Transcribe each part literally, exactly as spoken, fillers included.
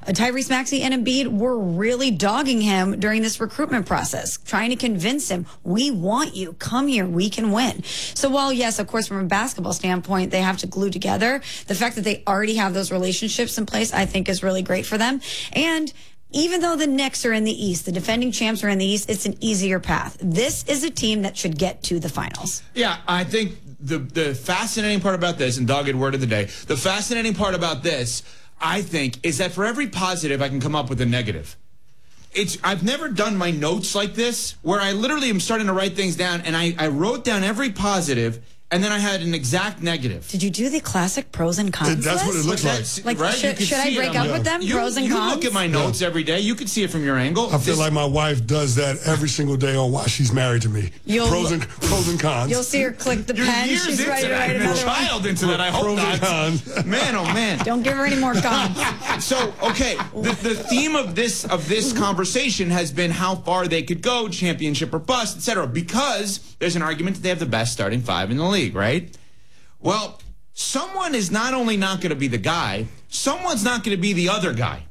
Uh, Tyrese Maxey and Embiid were really dogging him during this recruitment process, trying to convince him, we want you, come here, we can win. So while, yes, of course, from a basketball standpoint, they have to glue together, the fact that they already have those relationships in place, I think is really great for them. And even though the Knicks are in the East, the defending champs are in the East, it's an easier path. This is a team that should get to the finals. Yeah, I think the the fascinating part about this, and dogged word of the day, the fascinating part about this, I think, is that for every positive, I can come up with a negative. It's I've never done my notes like this, where I literally am starting to write things down, and I, I wrote down every positive, and then I had an exact negative. Did you do the classic pros and cons? That's what it looks like. Like, right? should, should I break up with them? You, pros and you cons? You look at my notes yeah. every day. You can see it from your angle. I feel this, like my wife does that every single day on why she's married to me. You'll, pros and pros and cons. You'll see her click the You're pen. Years She's into ready to that. write You're another a child one. into that. I hope pros not. And cons. Man, oh man. Don't give her any more cons. So, okay, the, the theme of this of this conversation has been how far they could go, championship or bust, et cetera. Because there's an argument that they have the best starting five in the league, right? Well, someone is not only not going to be the guy, someone's not going to be the other guy.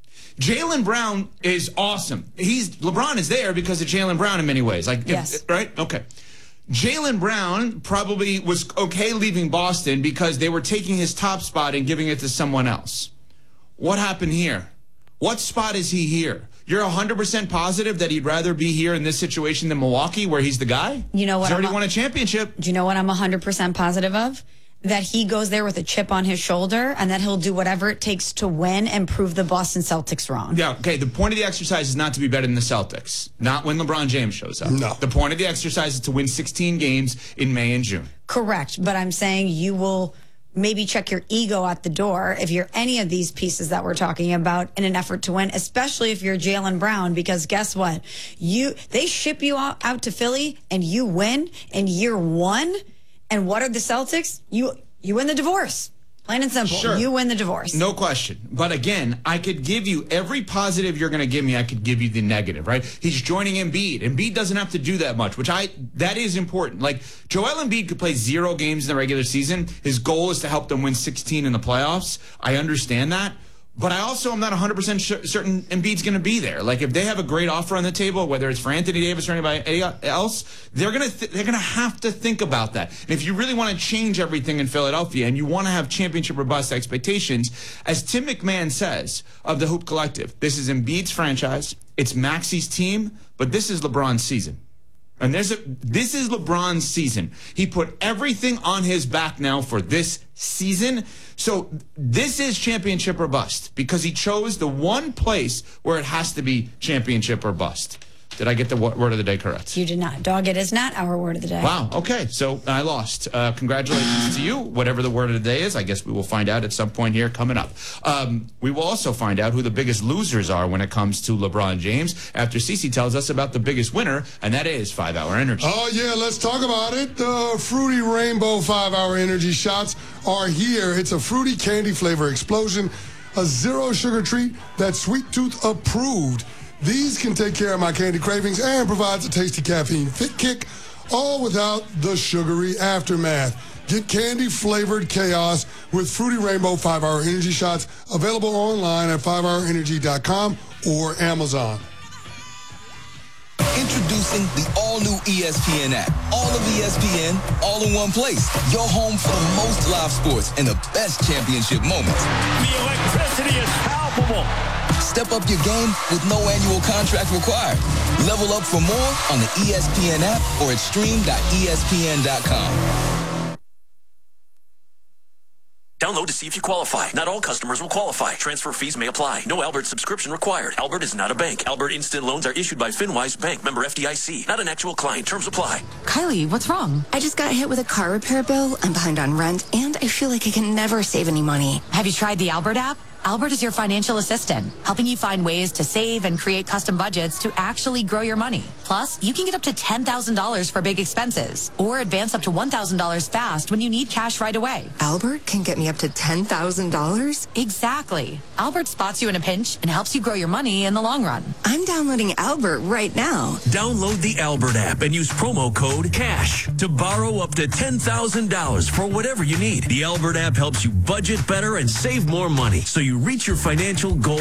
Jaylen Brown is awesome. He's LeBron is there because of Jaylen Brown in many ways. Like, yes. If, right? Okay. Jaylen Brown probably was okay leaving Boston because they were taking his top spot and giving it to someone else. What happened here? What spot is he here? You're one hundred percent positive that he'd rather be here in this situation than Milwaukee, where he's the guy? You know what? He's already I'm, won a championship. Do you know what I'm one hundred percent positive of? That he goes there with a chip on his shoulder and that he'll do whatever it takes to win and prove the Boston Celtics wrong. Yeah, okay. The point of the exercise is not to be better than the Celtics. Not when LeBron James shows up. No. The point of the exercise is to win sixteen games in May and June. Correct. But I'm saying you will maybe check your ego at the door if you're any of these pieces that we're talking about in an effort to win, especially if you're Jaylen Brown, because guess what? You they ship you out, out to Philly and you win in year one. And what are the Celtics? You you win the divorce. Plain and simple. Sure. You win the divorce. No question. But again, I could give you every positive you're going to give me, I could give you the negative, right? He's joining Embiid. Embiid doesn't have to do that much, which I, that is important. Like, Joel Embiid could play zero games in the regular season. His goal is to help them win sixteen in the playoffs. I understand that. But I also am not one hundred percent sure, certain Embiid's going to be there. Like, if they have a great offer on the table, whether it's for Anthony Davis or anybody else, they're going to th- they're going to have to think about that. And if you really want to change everything in Philadelphia and you want to have championship or bust expectations, as Tim McMahon says of the Hoop Collective, this is Embiid's franchise, it's Maxey's team, but this is LeBron's season. And there's a, this is LeBron's season. He put everything on his back now for this season. So this is championship or bust because he chose the one place where it has to be championship or bust. Did I get the word of the day correct? You did not. Dog, it is not our word of the day. Wow. Okay. So I lost. Uh, congratulations to you. Whatever the word of the day is, I guess we will find out at some point here coming up. Um, we will also find out who the biggest losers are when it comes to LeBron James after Cece tells us about the biggest winner, and that is five hour Energy. Oh, yeah. Let's talk about it. The Fruity Rainbow five hour Energy shots are here. It's a fruity candy flavor explosion, a zero sugar treat that's Sweet Tooth approved. These can take care of my candy cravings and provides a tasty caffeine fit kick, all without the sugary aftermath. Get candy-flavored chaos with Fruity Rainbow five hour Energy shots, available online at five hour energy dot com or Amazon. Introducing the all-new E S P N app. All of E S P N, all in one place. Your home for the most live sports and the best championship moments. The electricity is palpable. Step up your game with no annual contract required. Level up for more on the E S P N app or at stream dot E S P N dot com. Download to see if you qualify. Not all customers will qualify. Transfer fees may apply. No Albert subscription required. Albert is not a bank. Albert Instant Loans are issued by FinWise Bank, member F D I C. Not an actual client. Terms apply. Kylie, what's wrong? I just got hit with a car repair bill. I'm behind on rent, and I feel like I can never save any money. Have you tried the Albert app? Albert is your financial assistant, helping you find ways to save and create custom budgets to actually grow your money. Plus, you can get up to ten thousand dollars for big expenses or advance up to one thousand dollars fast when you need cash right away. Albert can get me up to ten thousand dollars? Exactly. Albert spots you in a pinch and helps you grow your money in the long run. I'm downloading Albert right now. Download the Albert app and use promo code CASH to borrow up to ten thousand dollars for whatever you need. The Albert app helps you budget better and save more money so you reach your financial goals.